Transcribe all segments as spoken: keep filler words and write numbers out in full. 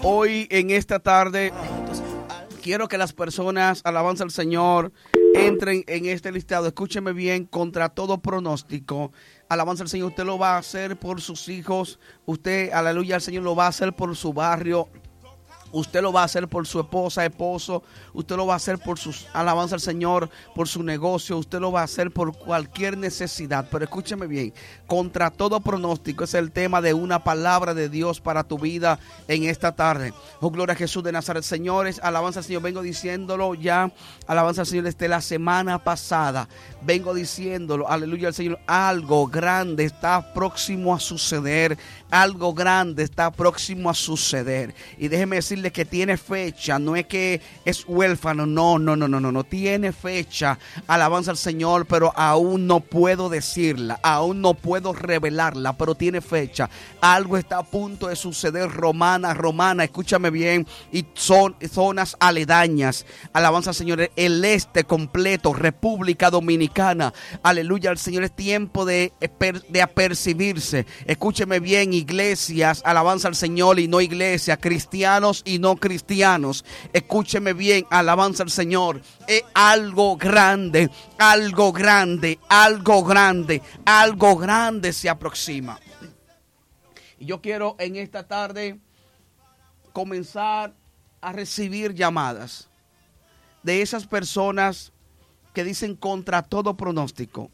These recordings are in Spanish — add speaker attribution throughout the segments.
Speaker 1: Hoy en esta tarde quiero que las personas, alabanza al Señor, entren en este listado. Escúcheme bien, contra todo pronóstico. Alabanza al Señor, usted lo va a hacer por sus hijos. Usted, aleluya al Señor, lo va a hacer por su barrio. Usted lo va a hacer por su esposa, esposo. Usted lo va a hacer por sus, alabanza al Señor, por su negocio. Usted lo va a hacer por cualquier necesidad. Pero escúcheme bien, contra todo pronóstico es el tema de una palabra de Dios para tu vida en esta tarde. Oh, gloria a Jesús de Nazaret. Señores, alabanza al Señor. Vengo diciéndolo ya, alabanza al Señor, desde la semana pasada. Vengo diciéndolo, aleluya al Señor. Algo grande está próximo a suceder. Algo grande está próximo a suceder. Y déjeme decirle que tiene fecha, no es que es huérfano, no, no, no, no, no, no tiene fecha, alabanza al Señor, pero aún no puedo decirla, aún no puedo revelarla, pero tiene fecha. Algo está a punto de suceder, Romana, Romana, escúchame bien, y son zonas aledañas, alabanza al Señor, el este completo, República Dominicana, aleluya al Señor, es tiempo de, de apercibirse. Escúcheme bien, iglesias, alabanza al Señor, y no iglesias, cristianos y no cristianos, escúcheme bien, alabanza al Señor, es algo grande, algo grande, algo grande, algo grande se aproxima. Y yo quiero en esta tarde comenzar a recibir llamadas de esas personas que dicen contra todo pronóstico.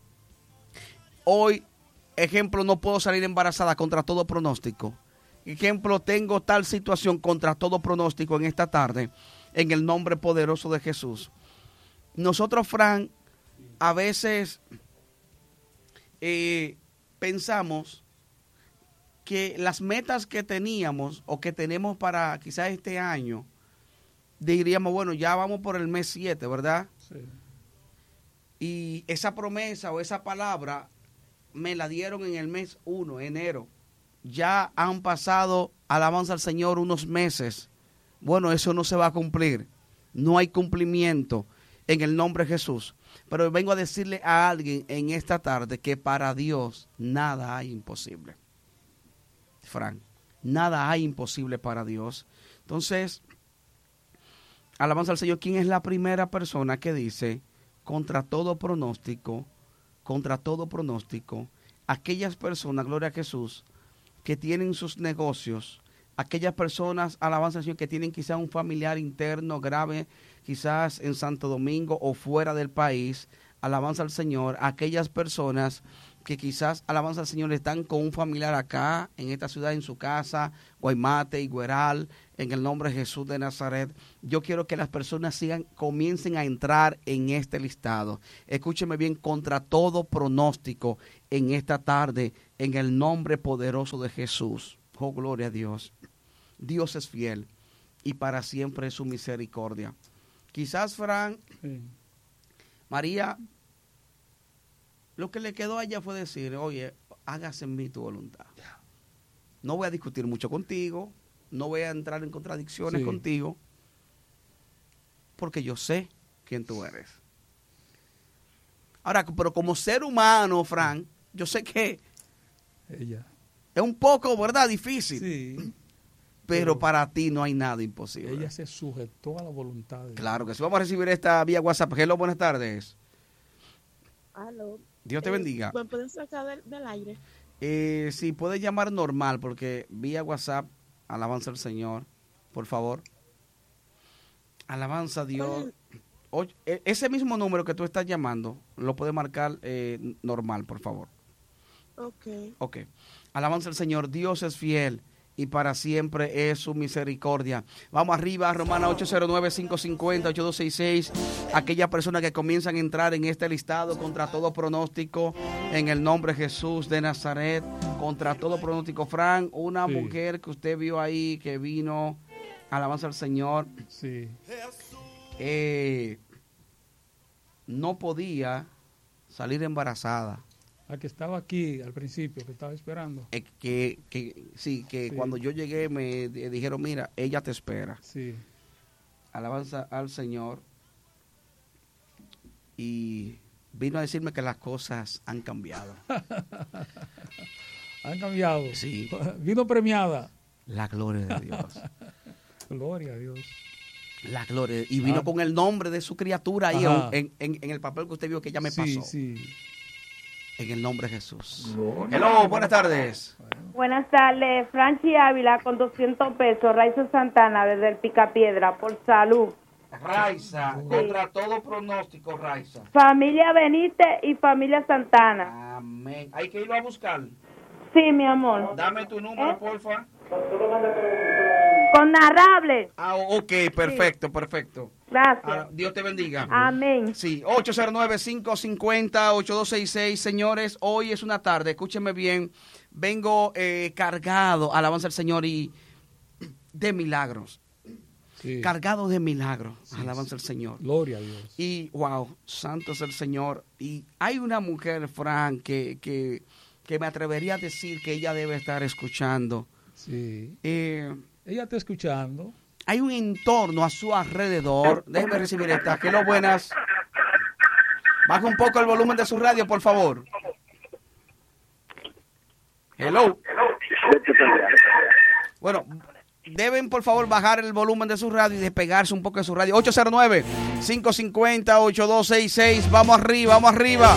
Speaker 1: Hoy, ejemplo, no puedo salir embarazada contra todo pronóstico. Ejemplo, tengo tal situación contra todo pronóstico en esta tarde, en el nombre poderoso de Jesús. Nosotros, Fran, a veces eh, pensamos que las metas que teníamos o que tenemos para quizás este año, diríamos, bueno, ya vamos por el mes siete, ¿verdad? Sí. Y esa promesa o esa palabra me la dieron en el mes uno, enero. Ya han pasado, alabanza al Señor, unos meses. Bueno, eso no se va a cumplir. No hay cumplimiento en el nombre de Jesús. Pero vengo a decirle a alguien en esta tarde que para Dios nada hay imposible. Frank, nada hay imposible para Dios. Entonces, alabanza al Señor. ¿Quién es la primera persona que dice contra todo pronóstico, contra todo pronóstico, aquellas personas, gloria a Jesús, que tienen sus negocios, aquellas personas, alabanza al Señor, que tienen quizás un familiar interno grave, quizás en Santo Domingo o fuera del país, alabanza al Señor, aquellas personas que quizás, alabanza al Señor, están con un familiar acá, en esta ciudad, en su casa, Guaymate, Igueral, en el nombre de Jesús de Nazaret. Yo quiero que las personas sigan, comiencen a entrar en este listado. Escúcheme bien, contra todo pronóstico en esta tarde, en el nombre poderoso de Jesús. Oh, gloria a Dios. Dios es fiel y para siempre es su misericordia. Quizás, Fran, sí. María, lo que le quedó a ella fue decir, oye, hágase en mí tu voluntad. No voy a discutir mucho contigo, no voy a entrar en contradicciones sí. contigo, porque yo sé quién tú eres. Ahora, pero como ser humano, Fran, yo sé que ella es un poco, ¿verdad?, difícil. Sí. Pero, pero para ti no hay nada imposible.
Speaker 2: Ella se sujetó a la voluntad de
Speaker 1: Claro que sí. Vamos a recibir esta vía WhatsApp. Hello, buenas tardes.
Speaker 3: Aló.
Speaker 1: Dios te eh, bendiga.
Speaker 3: ¿Me puedes sacar del, del aire?
Speaker 1: Eh, sí, puedes llamar normal, porque vía WhatsApp, alabanza al Señor, por favor. Alabanza a Dios. Oye, ese mismo número que tú estás llamando, lo puedes marcar eh, normal, por favor.
Speaker 3: Ok.
Speaker 1: Ok. Alabanza al Señor. Dios es fiel y para siempre es su misericordia. Vamos arriba, Romana ocho cero nueve, cinco cinco cero, ocho dos seis seis. Aquellas personas que comienzan a entrar en este listado contra todo pronóstico, en el nombre de Jesús de Nazaret, contra todo pronóstico. Fran, una sí. mujer que usted vio ahí, que vino, alabanza al Señor.
Speaker 2: Sí.
Speaker 1: Eh, no podía salir embarazada.
Speaker 2: La que estaba aquí al principio, que estaba esperando.
Speaker 1: Eh, que, que sí, que sí. cuando yo llegué me dijeron, mira, ella te espera.
Speaker 2: Sí.
Speaker 1: Alabanza al Señor. Y vino a decirme que las cosas han cambiado.
Speaker 2: Han cambiado.
Speaker 1: Sí.
Speaker 2: Vino premiada.
Speaker 1: La gloria de Dios.
Speaker 2: Gloria a Dios.
Speaker 1: La gloria. Y vino
Speaker 2: Ah.
Speaker 1: con el nombre de su criatura ahí
Speaker 2: Ajá.
Speaker 1: en, en, en el papel que usted vio que ya me
Speaker 2: Sí,
Speaker 1: pasó.
Speaker 2: sí.
Speaker 1: En el nombre de Jesús. Hello, buenas tardes.
Speaker 4: Buenas tardes, Franchi Ávila con doscientos pesos, Raiza Santana desde el Picapiedra, por salud.
Speaker 1: Raiza, contra todo pronóstico, Raiza.
Speaker 4: Familia Benítez y familia Santana.
Speaker 1: Amén. Hay que irlo a buscar.
Speaker 4: Sí, mi amor.
Speaker 1: Dame tu número,
Speaker 4: ¿Eh?
Speaker 1: porfa.
Speaker 4: Con narrable.
Speaker 1: Ah, ok, perfecto, perfecto.
Speaker 4: Gracias.
Speaker 1: Ah, Dios te bendiga.
Speaker 4: Amén.
Speaker 1: Sí, ocho cero nueve, cinco cinco cero, ocho dos seis seis. Señores, hoy es una tarde, escúchenme bien. Vengo eh, cargado, alabanza al Señor, y de milagros.
Speaker 2: Sí.
Speaker 1: Cargado de milagros, alabanza al Señor.
Speaker 2: Gloria a Dios.
Speaker 1: Y, wow, santo es el Señor. Y hay una mujer, Fran, que, que, que me atrevería a decir que ella debe estar escuchando.
Speaker 2: Sí.
Speaker 1: Eh,
Speaker 2: Ella está escuchando.
Speaker 1: hay un entorno a su alrededor. Déjeme recibir esta. Hello, buenas. Baja un poco el volumen de su radio, por favor. Hello. Bueno, deben por favor bajar el volumen de su radio y despegarse un poco de su radio. ocho cero nueve, cinco cinco cero, ocho dos seis seis. Vamos arriba, vamos arriba.